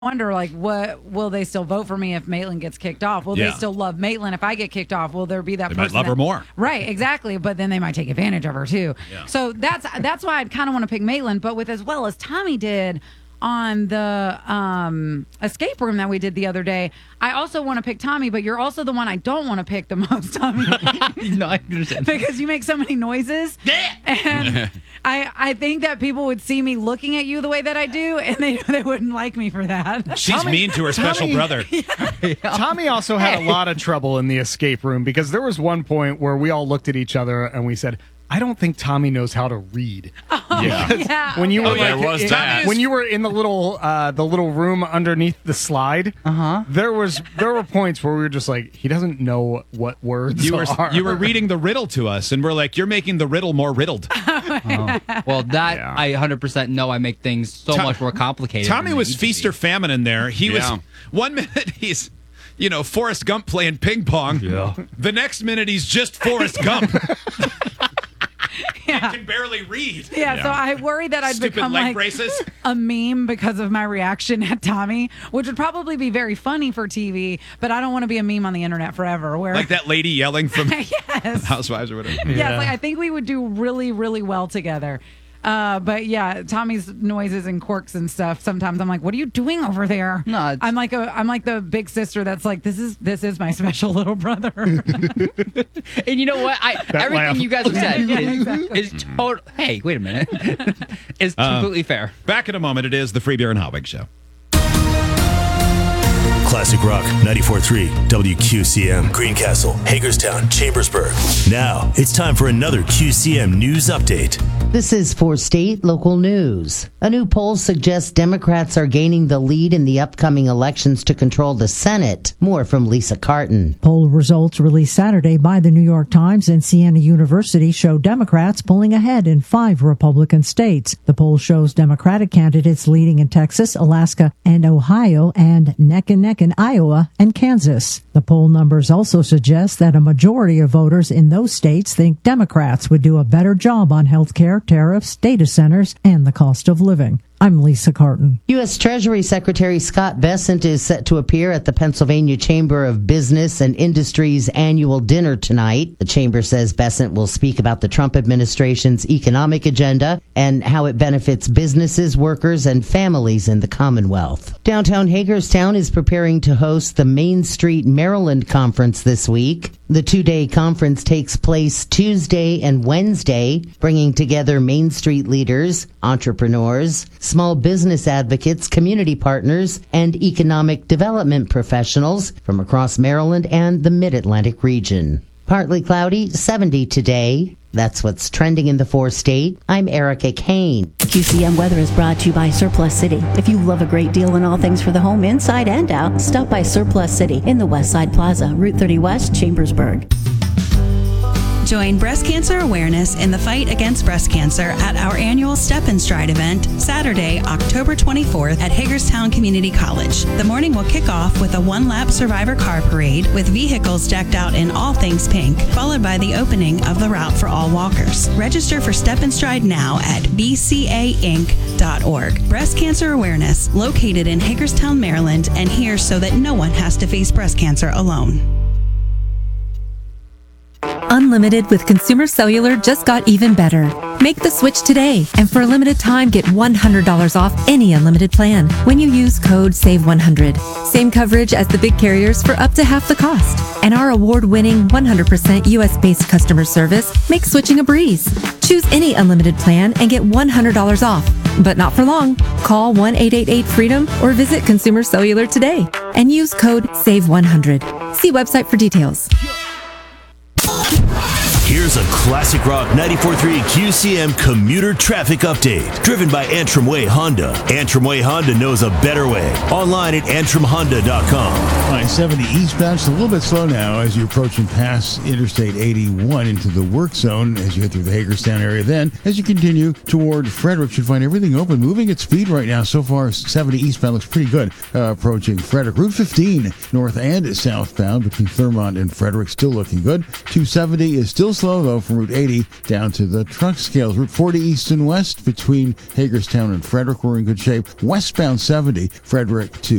wonder, like, what will they still vote for me if Maitland gets kicked off? Will they still love Maitland if I get kicked off? Will there be that they person might love her more? Right, exactly. But then they might take advantage of her too. Yeah. So that's why I'd kind of want to pick Maitland. But with as well as Tommy did on the escape room that we did the other day, I also want to pick Tommy, but you're also the one I don't want to pick the most, Tommy. No, I understand. Because you make so many noises. And I think that people would see me looking at you the way that I do, and they wouldn't like me for that. She's mean to her special brother. Tommy also had a lot of trouble in the escape room because there was one point where we all looked at each other and we said, I don't think Tommy knows how to read. Yeah. When you were there was that. when you were in the little room underneath the slide, there were points where we were just like, he doesn't know what words are. You were reading the riddle to us, and we're like, you're making the riddle more riddled. Well, I 100% know I make things so much more complicated. Tommy was feast or famine in there. He was 1 minute he's Forrest Gump playing ping pong. Yeah. The next minute he's just Forrest Gump. He can barely read. Yeah, so I worry that I'd Stupid become leg like braces. a meme because of my reaction at Tommy, which would probably be very funny for TV, but I don't want to be a meme on the internet forever. Where Like that lady yelling from yes. Housewives or whatever. Yes, like I think we would do really, really well together. But yeah, Tommy's noises and quirks and stuff. Sometimes I'm like, "What are you doing over there?" No, I'm like the big sister that's like, "This is my special little brother." And you know what? Everything laugh. you guys have said exactly. is total. Hey, wait a minute. Is completely fair. Back in a moment. It is the Free Beer and Hot Wing Show. Classic Rock 94.3 WQCM, Greencastle, Hagerstown, Chambersburg. Now it's time for another QCM news update. This is for state local news. A new poll suggests Democrats are gaining the lead in the upcoming elections to control the Senate. More from Lisa Carton. Poll results released Saturday by the New York Times and Siena University show Democrats pulling ahead in 5 Republican states. The poll shows Democratic candidates leading in Texas, Alaska, and Ohio, and neck in Iowa and Kansas. The poll numbers also suggest that a majority of voters in those states think Democrats would do a better job on health care, tariffs, data centers, and the cost of living. I'm Lisa Carton. U.S. Treasury Secretary Scott Bessent is set to appear at the Pennsylvania Chamber of Business and Industry's annual dinner tonight. The chamber says Bessent will speak about the Trump administration's economic agenda and how it benefits businesses, workers, and families in the Commonwealth. Downtown Hagerstown is preparing to host the Main Street Maryland Conference this week. The 2-day conference takes place Tuesday and Wednesday, bringing together Main Street leaders, entrepreneurs, small business advocates, community partners, and economic development professionals from across Maryland and the Mid-Atlantic region. Partly cloudy, 70 today. That's what's trending in the 4-state. I'm Erica Kane. QCM weather is brought to you by Surplus City. If you love a great deal on all things for the home, inside and out, stop by Surplus City in the Westside Plaza, Route 30 West, Chambersburg. Join breast cancer awareness in the fight against breast cancer at our annual Step and Stride event, Saturday, October 24th at Hagerstown Community College. The morning will kick off with a 1-lap survivor car parade with vehicles decked out in all things pink, followed by the opening of the route for all walkers. Register for Step and Stride now at bcainc.org. Breast cancer awareness, located in Hagerstown, Maryland, and here so that no one has to face breast cancer alone. Unlimited with Consumer Cellular just got even better. Make the switch today, and for a limited time, get $100 off any unlimited plan when you use code SAVE100. Same coverage as the big carriers for up to half the cost. And our award-winning 100% U.S.-based customer service makes switching a breeze. Choose any unlimited plan and get $100 off, but not for long. Call 1-888-FREEDOM or visit Consumer Cellular today and use code SAVE100. See website for details. Here's a Classic Rock 94.3 QCM commuter traffic update, driven by Antrim Way Honda. Antrim Way Honda knows a better way. Online at AntrimHonda.com. I-70 eastbound, just a little bit slow now as you're approaching past Interstate 81 into the work zone as you head through the Hagerstown area. Then, as you continue toward Frederick, should find everything open, moving at speed right now. So far, 70 eastbound looks pretty good. Approaching Frederick. Route 15, north and southbound between Thurmont and Frederick, still looking good. 270 is still slow, though, from Route 80 down to the truck scales. Route 40 east and west between Hagerstown and Frederick, we're in good shape. Westbound 70, Frederick to